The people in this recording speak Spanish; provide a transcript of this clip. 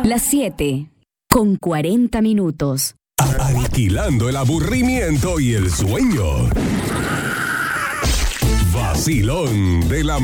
Las 7:40. Aniquilando el aburrimiento y el sueño. Vacilón de la